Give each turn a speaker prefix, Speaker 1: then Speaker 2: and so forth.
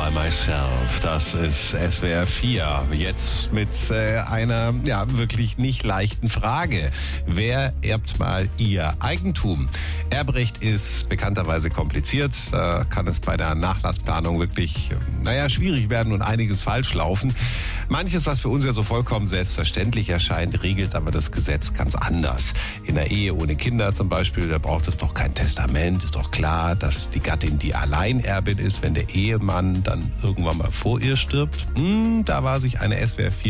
Speaker 1: by Myself. Das ist SWR 4. Jetzt mit einer wirklich nicht leichten Frage. Wer erbt mal Ihr Eigentum? Erbrecht ist bekannterweise kompliziert. Da kann es bei der Nachlassplanung wirklich schwierig werden und einiges falsch laufen. Manches, was für uns ja so vollkommen selbstverständlich erscheint, regelt aber das Gesetz ganz anders. In der Ehe ohne Kinder zum Beispiel, da braucht es doch kein Testament. Ist doch klar, dass die Gattin die Alleinerbin ist, wenn der Ehemann dann irgendwann mal vor ihr stirbt. Da war sich eine SWR 4